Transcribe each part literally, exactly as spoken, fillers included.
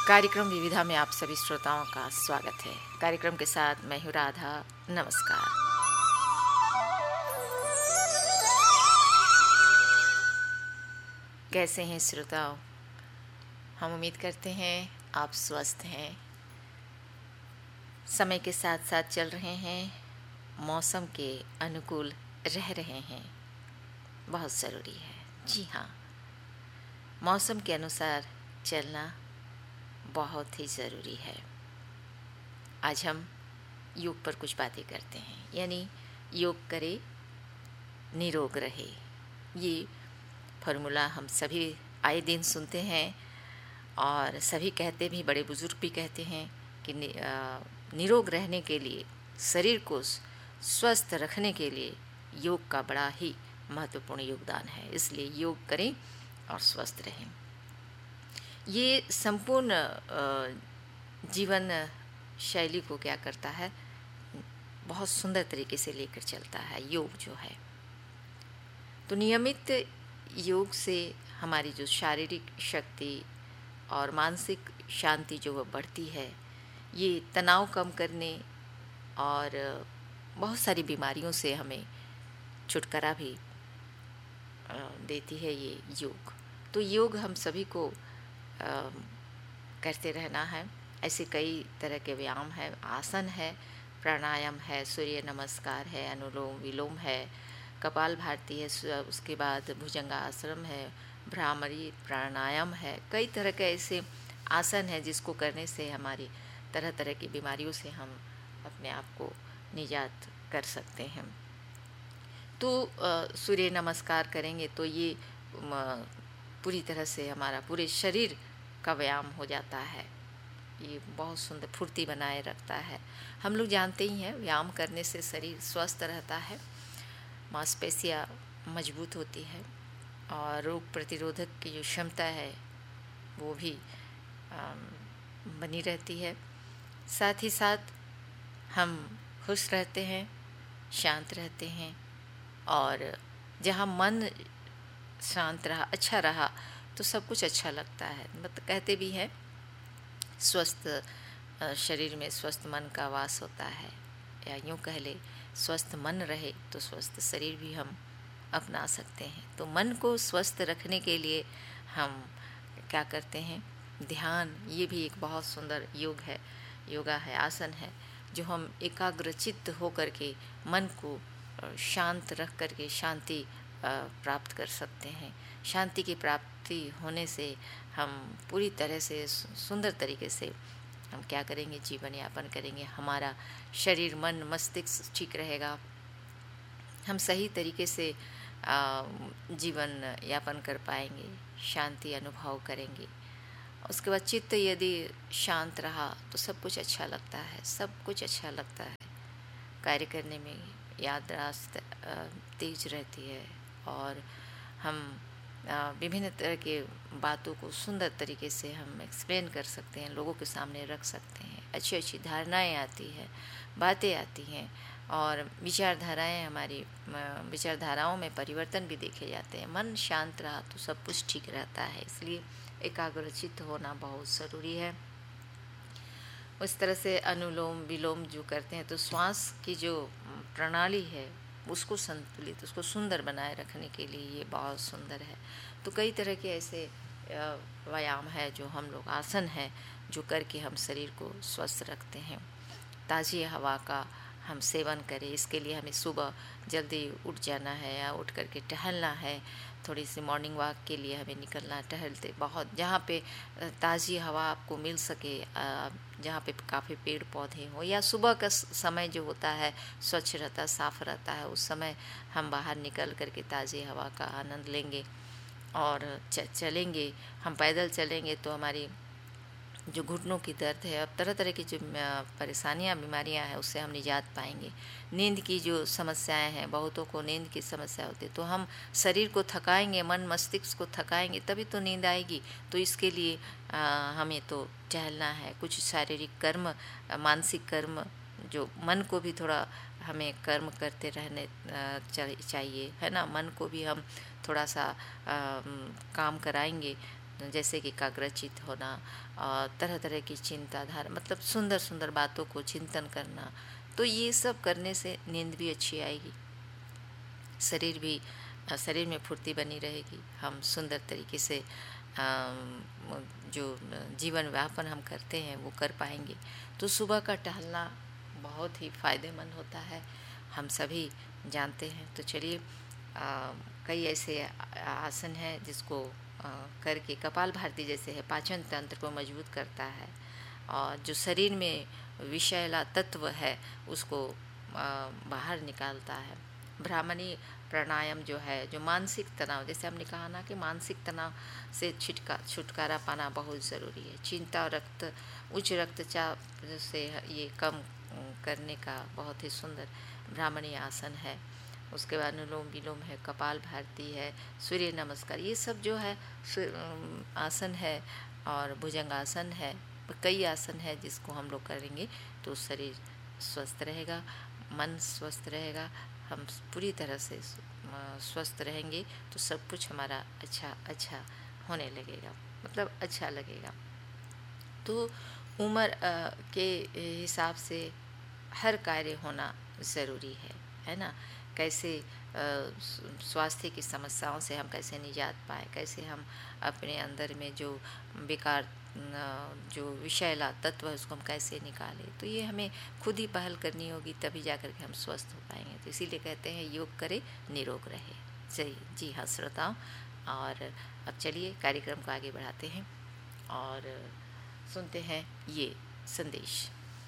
कार्यक्रम विविधा में आप सभी श्रोताओं का स्वागत है। कार्यक्रम के साथ मैं हूँ राधा। नमस्कार। कैसे हैं श्रोताओं? हम उम्मीद करते हैं आप स्वस्थ हैं, समय के साथ साथ चल रहे हैं, मौसम के अनुकूल रह रहे हैं। बहुत ज़रूरी है। जी हाँ, मौसम के अनुसार चलना बहुत ही ज़रूरी है। आज हम योग पर कुछ बातें करते हैं, यानी योग करे निरोग रहे। ये फॉर्मूला हम सभी आए दिन सुनते हैं और सभी कहते भी, बड़े बुजुर्ग भी कहते हैं कि निरोग रहने के लिए, शरीर को स्वस्थ रखने के लिए योग का बड़ा ही महत्वपूर्ण योगदान है। इसलिए योग करें और स्वस्थ रहें। ये संपूर्ण जीवन शैली को क्या करता है, बहुत सुंदर तरीके से लेकर चलता है योग जो है। तो नियमित योग से हमारी जो शारीरिक शक्ति और मानसिक शांति जो वह बढ़ती है, ये तनाव कम करने और बहुत सारी बीमारियों से हमें छुटकारा भी देती है ये योग। तो योग हम सभी को आ, करते रहना है। ऐसे कई तरह के व्यायाम है, आसन है, प्राणायाम है, सूर्य नमस्कार है, अनुलोम विलोम है, कपालभाति है, उसके बाद भुजंगासन है, भ्रामरी प्राणायाम है। कई तरह के ऐसे आसन है जिसको करने से हमारी तरह तरह की बीमारियों से हम अपने आप को निजात कर सकते हैं। तो सूर्य नमस्कार करेंगे तो ये पूरी तरह से हमारा पूरे शरीर का व्यायाम हो जाता है। ये बहुत सुंदर फुर्ती बनाए रखता है। हम लोग जानते ही हैं, व्यायाम करने से शरीर स्वस्थ रहता है, मांसपेशियाँ मजबूत होती है और रोग प्रतिरोधक की जो क्षमता है वो भी बनी रहती है। साथ ही साथ हम खुश रहते हैं, शांत रहते हैं और जहाँ मन शांत रहा, अच्छा रहा, तो सब कुछ अच्छा लगता है। मतलब कहते भी हैं, स्वस्थ शरीर में स्वस्थ मन का वास होता है, या यूँ कह ले, स्वस्थ मन रहे तो स्वस्थ शरीर भी हम अपना सकते हैं। तो मन को स्वस्थ रखने के लिए हम क्या करते हैं, ध्यान। ये भी एक बहुत सुंदर योग है, योगा है, आसन है, जो हम एकाग्रचित्त हो करके मन को शांत रख करके शांति प्राप्त कर सकते हैं। शांति की प्राप्ति होने से हम पूरी तरह से सुंदर तरीके से हम क्या करेंगे, जीवन यापन करेंगे। हमारा शरीर, मन, मस्तिष्क ठीक रहेगा। हम सही तरीके से जीवन यापन कर पाएंगे, शांति अनुभव करेंगे। उसके बाद चित्त यदि शांत रहा तो सब कुछ अच्छा लगता है, सब कुछ अच्छा लगता है। कार्य करने में याददाश्त तेज रहती है और हम विभिन्न तरह के बातों को सुंदर तरीके से हम एक्सप्लेन कर सकते हैं, लोगों के सामने रख सकते हैं। अच्छी अच्छी धारणाएं आती हैं, बातें आती हैं और विचारधाराएं, हमारी विचारधाराओं में परिवर्तन भी देखे जाते हैं। मन शांत रहा तो सब कुछ ठीक रहता है। इसलिए एकाग्रचित्त होना बहुत ज़रूरी है। उस तरह से अनुलोम विलोम जो करते हैं तो श्वास की जो प्रणाली है उसको संतुलित, उसको सुंदर बनाए रखने के लिए ये बहुत सुंदर है। तो कई तरह के ऐसे व्यायाम है जो हम लोग, आसन है, जो करके हम शरीर को स्वस्थ रखते हैं। ताज़ी हवा का हम सेवन करें। इसके लिए हमें सुबह जल्दी उठ जाना है या उठ करके टहलना है। थोड़ी सी मॉर्निंग वॉक के लिए हमें निकलना, टहलते बहुत, जहाँ पे ताज़ी हवा आपको मिल सके, जहाँ पे काफ़ी पेड़ पौधे हो, या सुबह का समय जो होता है स्वच्छ रहता, साफ रहता है, उस समय हम बाहर निकल करके ताज़ी हवा का आनंद लेंगे और चलेंगे। हम पैदल चलेंगे तो हमारी जो घुटनों की दर्द है, अब तरह तरह की जो परेशानियां, बीमारियां हैं, उससे हम निजात पाएंगे। नींद की जो समस्याएं हैं, बहुतों को नींद की समस्या होती है, तो हम शरीर को थकाएंगे, मन मस्तिष्क को थकाएंगे तभी तो नींद आएगी। तो इसके लिए आ, हमें तो टहलना है, कुछ शारीरिक कर्म, मानसिक कर्म, जो मन को भी थोड़ा हमें कर्म करते रहने चाहिए, है ना। मन को भी हम थोड़ा सा आ, काम कराएंगे जैसे कि एकाग्रचित होना और तरह तरह की चिंताधारा, मतलब सुंदर सुंदर बातों को चिंतन करना, तो ये सब करने से नींद भी अच्छी आएगी, शरीर भी शरीर में फुर्ती बनी रहेगी, हम सुंदर तरीके से जो जीवन व्यापन हम करते हैं वो कर पाएंगे। तो सुबह का टहलना बहुत ही फ़ायदेमंद होता है, हम सभी जानते हैं। तो चलिए, कई ऐसे आसन हैं जिसको आ, करके कपाल भारती जैसे है, पाचन तंत्र को मजबूत करता है और जो शरीर में विषैला तत्व है उसको आ, बाहर निकालता है। ब्राह्मणी प्राणायाम जो है, जो मानसिक तनाव, जैसे हमने कहा ना कि मानसिक तनाव से छिटका छुटकारा पाना बहुत ज़रूरी है। चिंता और रक्त उच्च रक्तचाप से ये कम करने का बहुत ही सुंदर ब्राह्मणी आसन है। उसके बाद अनुलोम विलोम है, कपाल भारती है, सूर्य नमस्कार, ये सब जो है आसन है, और भुजंगासन है, कई आसन है जिसको हम लोग करेंगे तो शरीर स्वस्थ रहेगा, मन स्वस्थ रहेगा, हम पूरी तरह से स्वस्थ रहेंगे तो सब कुछ हमारा अच्छा अच्छा होने लगेगा, मतलब अच्छा लगेगा। तो उम्र के हिसाब से हर कार्य होना ज़रूरी है, है ना। कैसे स्वास्थ्य की समस्याओं से हम कैसे निजात पाए, कैसे हम अपने अंदर में जो बेकार जो विषैला तत्व है उसको हम कैसे निकालें, तो ये हमें खुद ही पहल करनी होगी, तभी जा कर के हम स्वस्थ हो पाएंगे। तो इसीलिए कहते हैं योग करे निरोग रहे। जी जी हाँ श्रोताओं, और अब चलिए कार्यक्रम को आगे बढ़ाते हैं और सुनते हैं ये संदेश।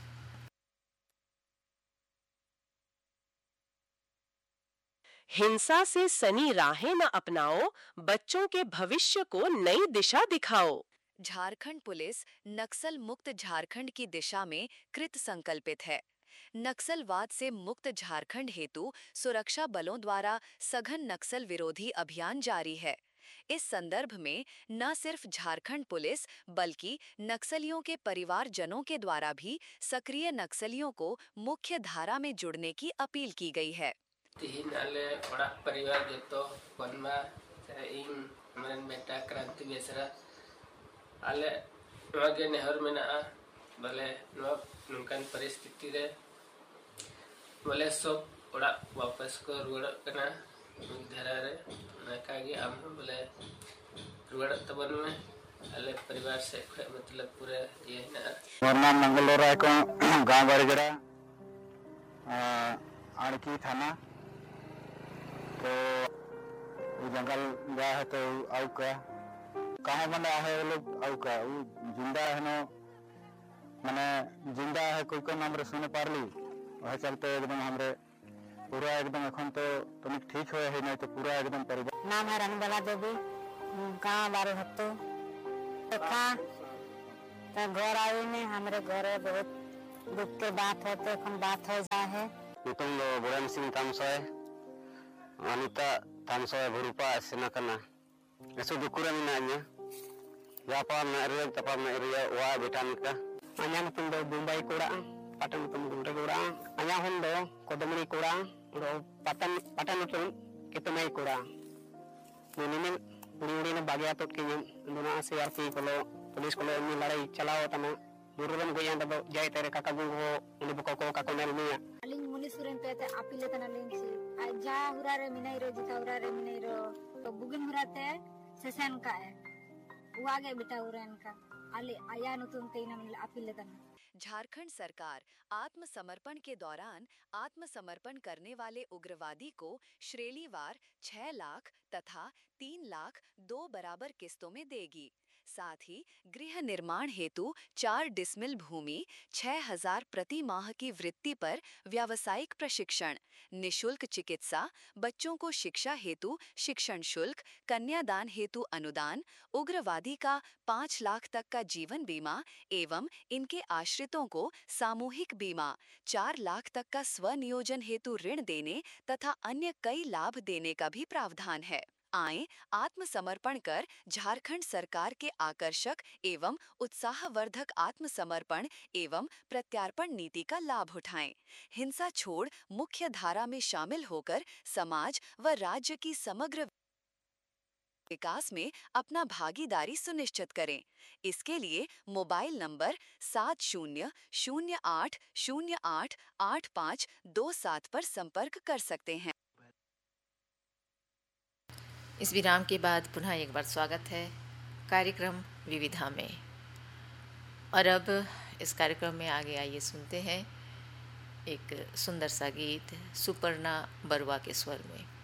हिंसा से सनी राहें न अपनाओ, बच्चों के भविष्य को नई दिशा दिखाओ। झारखंड पुलिस नक्सल मुक्त झारखंड की दिशा में कृत संकल्पित है। नक्सलवाद से मुक्त झारखंड हेतु सुरक्षा बलों द्वारा सघन नक्सल विरोधी अभियान जारी है। इस संदर्भ में न सिर्फ झारखंड पुलिस बल्कि नक्सलियों के परिवारजनों के द्वारा भी सक्रिय नक्सलियों को मुख्य धारा में जुड़ने की अपील की गई है। तीन आले बड़ा परिवार जो बनवा इन मन बेटा क्रांति बेसरा आले नवागे नेहर में ना भले नुकान परिस्थिति रे भले सब बड़ा वापस को रुड़ करना धरा रे नकागे आम भले रुड़ तबन में आले परिवार से मतलब पूरे ये ना मोरना मंगलोरा को गांव बरगड़ा आड़की थाना, तो जंगल गया है तो आउ का कहाँ बना है वो लोग आउ का वो जिंदा है ना, मैंने जिंदा है कोई को नाम रे सुने पारली वह चलते एकदम हमरे पूरा एकदम এখন तो तुम ठीक हुए है नहीं तो पूरा एकदम परिवार। नाम है रनबला देवी, गाँव बारे हत्तो देखा तो घर आई में हमारे घर बहुत दुख के बात है, तो এখন बात हो जाए है। नितुम लो बुरान सिंह तामसोय अनिता तामसोय भुरुपा सेनाकना ऐसो दुकुरा मिनाnya Yapa na area tapa na area wa betan ka anya nutum do Mumbai kura patan nutum gumre kura anya hondo kodamri kura do patan patan nutum ketumai kura nini puri ne bagya tot ke ndona C R P kolo police को लोग लड़ाई चलाओ तना Durgan को यहाँ दबो जाए तेरे काका बुंगो उन्हें बुको को काको नेल मिया अलिंग मुनि सुरेन पे ते अपीले तना लिंग सी आ जा हुरारे मिनाइरो जिता हुरारे मिनाइरो तो बुगिन हुराते सेशन का है वो आगे बेटा हुरान का अली आया नुतुम तेना मिल अपीले तना। झारखंड सरकार आत्मसमर्पण के दौरान आत्मसमर्पण करने वाले उग्रवादी को श्रेणीवार छह लाख तथा तीन लाख दो बराबर किस्तों में देगी। साथ ही गृह निर्माण हेतु चार डिसमिल भूमि छह हजार प्रति माह की वृत्ति पर व्यावसायिक प्रशिक्षण, निशुल्क चिकित्सा, बच्चों को शिक्षा हेतु शिक्षण शुल्क, कन्यादान हेतु अनुदान, उग्रवादी का पाँच लाख तक का जीवन बीमा एवं इनके आश्रितों को सामूहिक बीमा, चार लाख तक का स्वनियोजन हेतु ऋण देने तथा अन्य कई लाभ देने का भी प्रावधान है। आएं आत्मसमर्पण कर झारखंड सरकार के आकर्षक एवं उत्साहवर्धक आत्मसमर्पण एवं प्रत्यार्पण नीति का लाभ उठाएं। हिंसा छोड़ मुख्य धारा में शामिल होकर समाज व राज्य की समग्र विकास में अपना भागीदारी सुनिश्चित करें। इसके लिए मोबाइल नंबर सात शून्य शून्य आठ शून्य आठ आठ पाँच दो सात पर संपर्क कर सकते हैं। इस विराम के बाद पुनः एक बार स्वागत है कार्यक्रम विविधा में। और अब इस कार्यक्रम में आगे आइए सुनते हैं एक सुंदर सा गीत सुपर्णा बरुआ के स्वर में।